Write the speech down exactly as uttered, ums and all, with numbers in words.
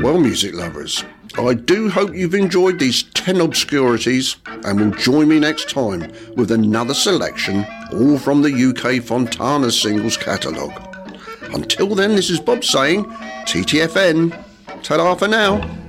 Well, music lovers, I do hope you've enjoyed these ten obscurities and will join me next time with another selection, all from the U K Fontana singles catalogue. Until then, this is Bob saying T T F N. Ta-da for now.